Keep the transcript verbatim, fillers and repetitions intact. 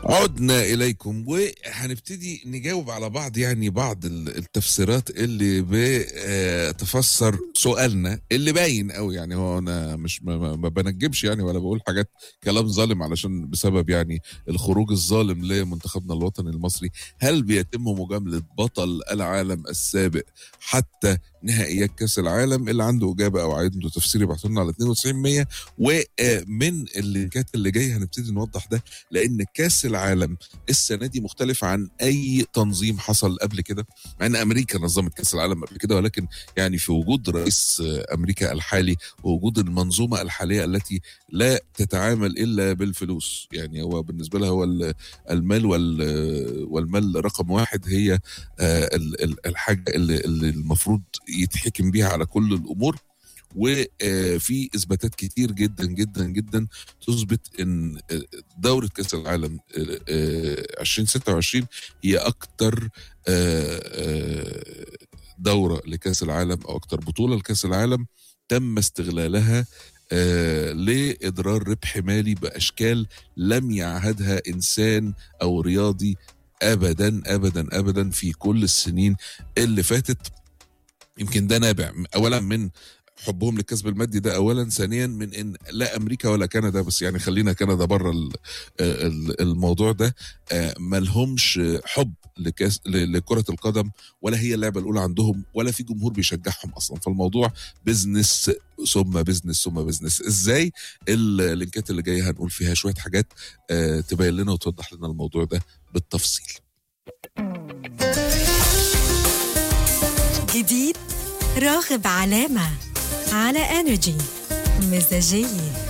عدنا إليكم وهنبتدي نجاوب على بعض يعني بعض ال- التفسيرات اللي بتفسر سؤالنا اللي باين قوي. يعني هو أنا مش ما, ما ما بنجمش يعني ولا بقول حاجات كلام ظالم علشان بسبب يعني الخروج الظالم لمنتخبنا الوطني المصري. هل بيتم مجاملة بطل العالم السابق حتى نهائيات كأس العالم؟ اللي عنده إجابة أو عنده تفسير يبعتوا لنا على اتنين وتسعين مية. ومن اللينكات اللي جايه هنبتدي نوضح ده، لان كاس العالم السنه دي مختلف عن اي تنظيم حصل قبل كده. مع ان امريكا نظمت كاس العالم قبل كده، ولكن يعني في وجود رئيس امريكا الحالي ووجود المنظومه الحاليه التي لا تتعامل الا بالفلوس، يعني هو بالنسبه لها هو ال- المال وال- والمال رقم واحد، هي آه، ال- ال- الحاجه اللي اللي المفروض يتحكم بيها على كل الامور. وفي اثباتات كتير جدا جدا جدا تثبت ان دوره كاس العالم ألفين وستة وعشرين هي اكتر دوره لكاس العالم او اكتر بطوله لكاس العالم تم استغلالها آه لإضرار ربح مالي بأشكال لم يعهدها إنسان أو رياضي أبدا أبدا أبدا في كل السنين اللي فاتت. يمكن ده نابع اولا من حبهم للكسب المادي، ده اولا. ثانيا من ان لا امريكا ولا كندا، بس يعني خلينا كندا بره ال- ال- الموضوع ده، آه، ملهمش حب لكاس ل- لكرة القدم، ولا هي اللعبة الأولى عندهم، ولا في جمهور بيشجعهم أصلا. فالموضوع بزنس ثم بزنس ثم بزنس. ازاي؟ اللينكات اللي جاية هنقول فيها شوية حاجات آه، تبين لنا وتوضح لنا الموضوع ده بالتفصيل. جديد راغب علامة على انرجي مزاجية.